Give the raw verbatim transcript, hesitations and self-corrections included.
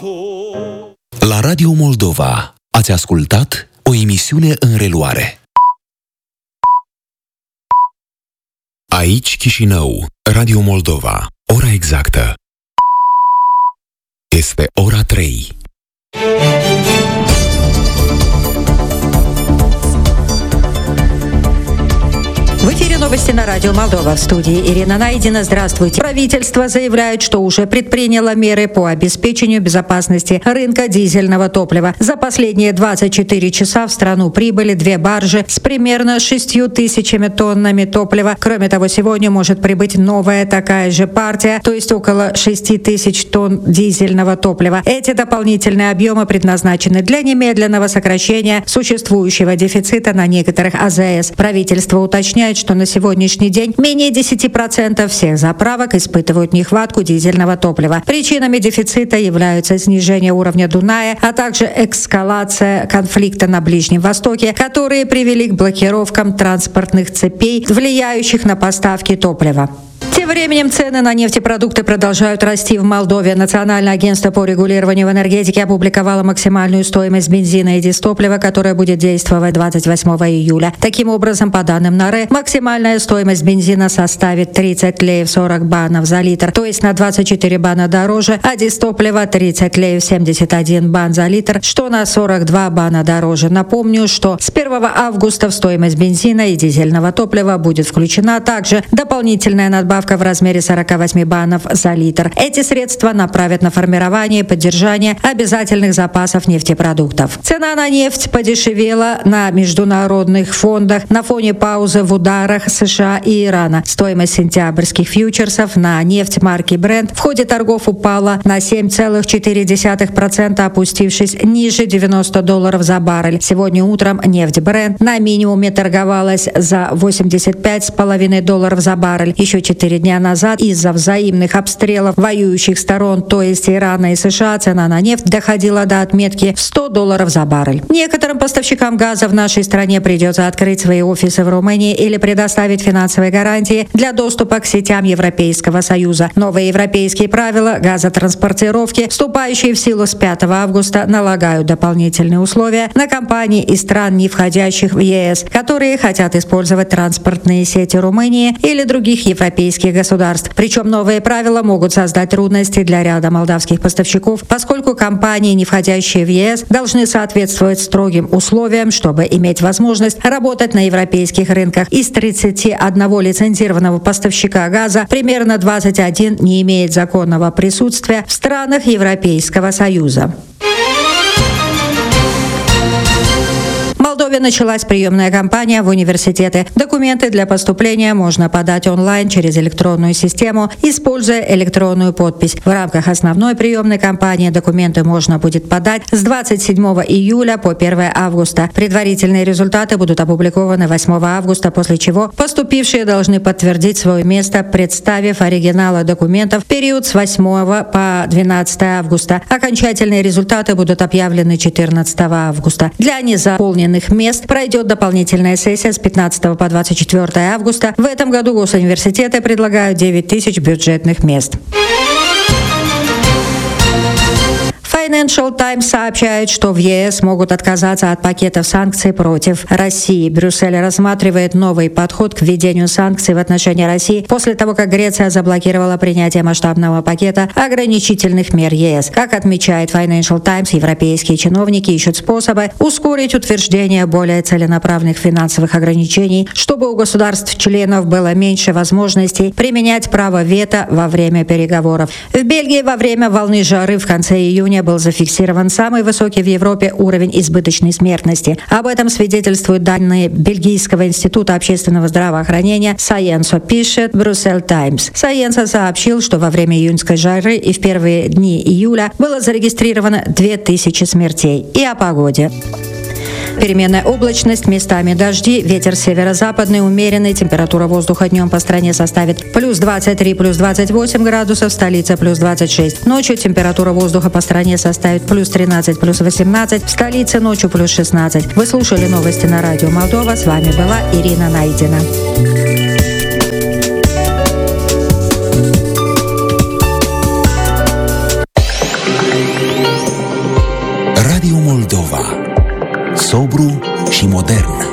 La Radio Moldova ați ascultat o emisiune în reluare. Aici Chișinău, Radio Moldova. Ora exactă este ora trei. В эфире новости на радио Молдова. В студии Ирина Найдина. Здравствуйте. Правительство заявляет, что уже предприняло меры по обеспечению безопасности рынка дизельного топлива. За последние двадцать четыре часа в страну прибыли две баржи с примерно шестью тысячами тоннами топлива. Кроме того, сегодня может прибыть новая такая же партия, то есть около шести тысяч тонн дизельного топлива. Эти дополнительные объемы предназначены для немедленного сокращения существующего дефицита на некоторых АЗС. Правительство уточняет, что на сегодняшний день менее десяти процентов всех заправок испытывают нехватку дизельного топлива. Причинами дефицита являются снижение уровня Дуная, а также эскалация конфликта на Ближнем Востоке, которые привели к блокировкам транспортных цепей, влияющих на поставки топлива. Тем временем цены на нефтепродукты продолжают расти в Молдове. Национальное агентство по регулированию в энергетике опубликовало максимальную стоимость бензина и дизтоплива, которая будет действовать двадцать восьмого июля. Таким образом, по данным НАРЭ, максимальная стоимость бензина составит тридцать леев сорок банов за литр, то есть на двадцать четыре бана дороже, а дизтоплива тридцать леев семьдесят один бан за литр, что на сорок два бана дороже. Напомню, что с первого августа в стоимость бензина и дизельного топлива будет включена также дополнительная надбавка в размере сорок восемь банов за литр. Эти средства направят на формирование и поддержание обязательных запасов нефтепродуктов. Цена на нефть подешевела на международных фондах на фоне паузы в ударах США и Ирана. Стоимость сентябрьских фьючерсов на нефть марки Brent в ходе торгов упала на семь целых четыре десятых процента, опустившись ниже девяноста долларов за баррель. Сегодня утром нефть Brent на минимуме торговалась за восемьдесят пять целых пять десятых долларов за баррель. Еще четыре дня назад из-за взаимных обстрелов воюющих сторон, то есть Ирана и США, цена на нефть доходила до отметки в сто долларов за баррель. Некоторым поставщикам газа в нашей стране придется открыть свои офисы в Румынии или предоставить финансовые гарантии для доступа к сетям Европейского Союза. Новые европейские правила газотранспортировки, вступающие в силу с пятого августа, налагают дополнительные условия на компании из стран, не входящих в ЕС, которые хотят использовать транспортные сети Румынии или других европейских государств. Причем новые правила могут создать трудности для ряда молдавских поставщиков, поскольку компании, не входящие в ЕС, должны соответствовать строгим условиям, чтобы иметь возможность работать на европейских рынках. Из тридцати одного лицензированного поставщика газа примерно двадцать один не имеет законного присутствия в странах Европейского Союза. В Молдове началась приемная кампания в университеты. Документы для поступления можно подать онлайн через электронную систему, используя электронную подпись. В рамках основной приемной кампании документы можно будет подать с двадцать седьмого июля по первого августа. Предварительные результаты будут опубликованы восьмого августа, после чего поступившие должны подтвердить свое место, представив оригиналы документов в период с восьмого по двенадцатое августа. Окончательные результаты будут объявлены четырнадцатого августа. Для незаполненных мест пройдет дополнительная сессия с пятнадцатого по двадцать четвёртое августа. В этом году госуниверситеты предлагают девять тысяч бюджетных мест. Financial Times сообщает, что в ЕС могут отказаться от пакетов санкций против России. Брюссель рассматривает новый подход к введению санкций в отношении России после того, как Греция заблокировала принятие масштабного пакета ограничительных мер ЕС. Как отмечает Financial Times, европейские чиновники ищут способы ускорить утверждение более целенаправленных финансовых ограничений, чтобы у государств-членов было меньше возможностей применять право вето во время переговоров. В Бельгии во время волны жары в конце июня был зафиксирован самый высокий в Европе уровень избыточной смертности. Об этом свидетельствуют данные Бельгийского института общественного здравоохранения Сайенсо, пишет Brussels Times. Сайенсо сообщил, что во время июньской жары и в первые дни июля было зарегистрировано две тысячи смертей. И о погоде. Переменная облачность, местами дожди, ветер северо-западный, умеренный, температура воздуха днем по стране составит плюс двадцать три, плюс двадцать восемь градусов, столица плюс двадцать шесть. Ночью температура воздуха по стране составит плюс тринадцать, плюс восемнадцать, в столице ночью плюс шестнадцать. Вы слушали новости на радио Молдова, с вами была Ирина Найдина. Moldova. Sobru și modern.